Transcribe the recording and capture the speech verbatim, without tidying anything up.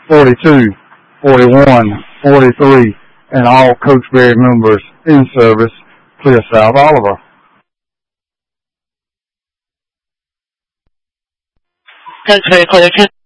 forty-two, forty-one, forty-three, and all Coach Berry members in service, clear South Oliver. Coach Berry, clear.